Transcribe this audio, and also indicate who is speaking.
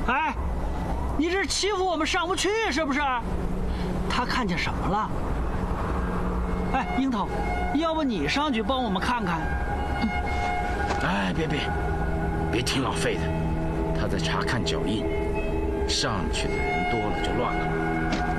Speaker 1: 哎，你这欺负我们上不去是不是？他看见什么了？哎，樱桃，要不你上去帮我们看看？
Speaker 2: 哎，别听老费的，他在查看脚印，上去的人多了就乱了。